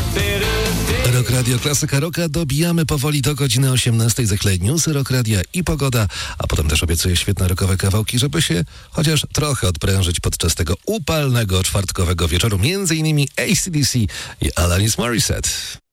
Rock Radio Klasyka Rocka. Dobijamy powoli do godziny 18. Za chwilę newsy Rock Radia i pogoda, a potem też obiecuję świetne rockowe kawałki, żeby się chociaż trochę odprężyć podczas tego upalnego czwartkowego wieczoru. Między innymi AC/DC i Alanis Morissette.